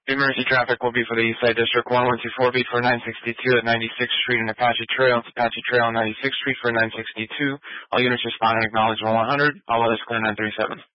Emergency traffic will be for the Eastside District 1124 beat for 962 at 96th Street and Apache Trail. It's Apache Trail on 96th Street for 962. All units respond and acknowledge 100. All others clear 937.